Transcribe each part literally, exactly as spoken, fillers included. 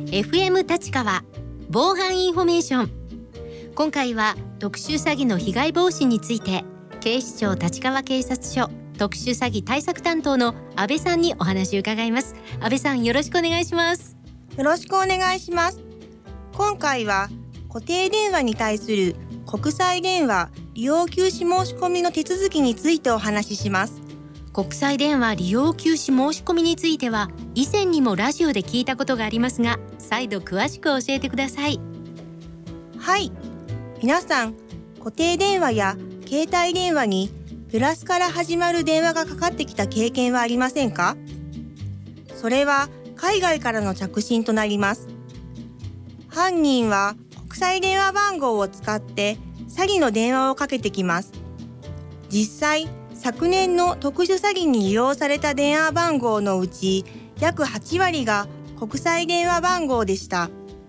エフエム 立川防犯インフォメーション。今回は特殊詐欺の被害防止について、警視庁立川警察署特殊詐欺対策担当の安倍さんにお話を伺います。安倍さん、よろしくお願いします。 よろしくお願いします。今回は固定電話に対する国際電話利用休止申し込みの手続きについてお話しします。 国際電話利用休止申し込みについては以前にもラジオで聞いたことがありますが、再度詳しく教えてください。 はい、皆さん固定電話や携帯電話にプラスから始まる電話がかかってきた経験はありませんか？それは海外からの着信となります。犯人は国際電話番号を使って詐欺の電話をかけてきます。実際、昨年の特殊詐欺に利用された電話番号のうち約はちわりが国際電話番号でした。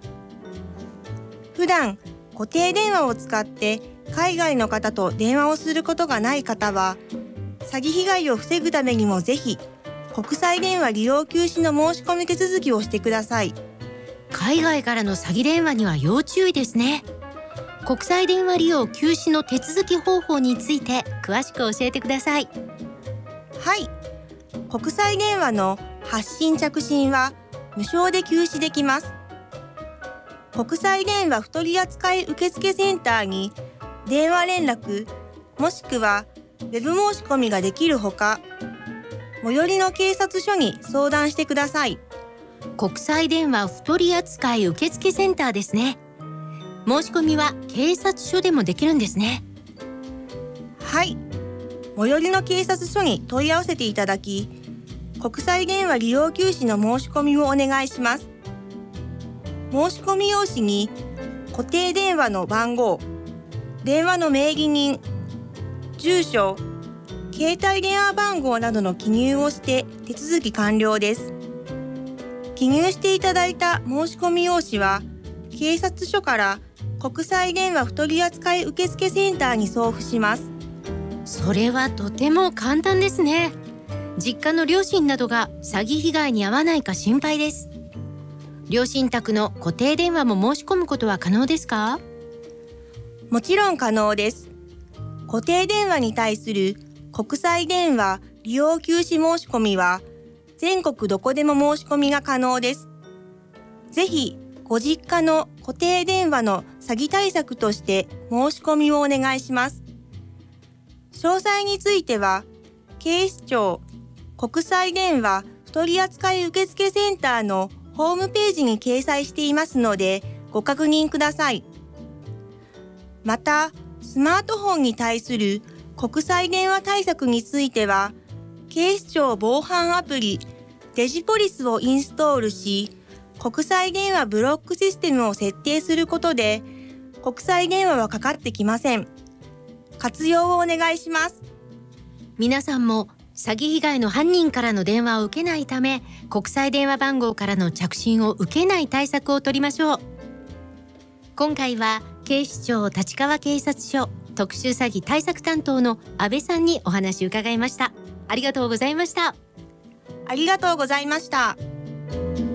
普段固定電話を使って海外の方と電話をすることがない方は、詐欺被害を防ぐためにもぜひ国際電話利用休止の申し込み手続きをしてください。 海外からの詐欺電話には要注意ですね。国際電話利用休止の手続き方法について詳しく教えてください。 はい、国際電話の発信着信は無償で休止できます。国際電話取扱受付センターに電話連絡もしくはウェブ申し込みができるほか、最寄りの警察署に相談してください。 国際電話不取扱受付センターですね。申し込みは警察署でもできるんですね。 はい、最寄りの警察署に問い合わせていただき、国際電話利用休止の申し込みをお願いします。申し込み用紙に固定電話の番号、電話の名義人、住所、携帯電話番号などの記入をして手続き完了です。記入していただいた申し込み用紙は警察署から国際電話不取扱受付センターに送付します。 それはとても簡単ですね。実家の両親などが詐欺被害に遭わないか心配です。両親宅の固定電話も申し込むことは可能ですか？ もちろん可能です。固定電話に対する国際電話利用休止申し込みは全国どこでも申し込みが可能です。ぜひご実家の固定電話の詐欺対策として申し込みをお願いします。詳細については警視庁国際電話不取扱受付センターのホームページに掲載していますのでご確認ください。また、スマートフォンに対する国際電話対策については警視庁防犯アプリデジポリスをインストールし、国際電話ブロックシステムを設定することで国際電話はかかってきません。活用をお願いします。 皆さんも詐欺被害の犯人からの電話を受けないため、国際電話番号からの着信を受けない対策を取りましょう。今回は警視庁立川警察署特殊詐欺対策担当の安倍さんにお話を伺いました。ありがとうございました。 ありがとうございました。